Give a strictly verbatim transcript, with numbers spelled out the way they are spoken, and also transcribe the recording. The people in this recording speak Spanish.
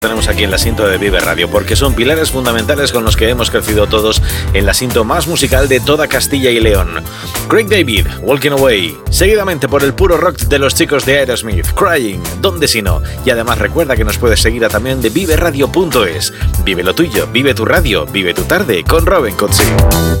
Tenemos aquí en la cinta de Vive Radio, porque son pilares fundamentales con los que hemos crecido todos en la cinta más musical de toda Castilla y León. Craig David, Walking Away, seguidamente por el puro rock de los chicos de Aerosmith, Crying, ¿dónde si no? Y además recuerda que nos puedes seguir a también de vive radio punto es. Vive lo tuyo, vive tu radio, vive tu tarde con Robin Cozzi.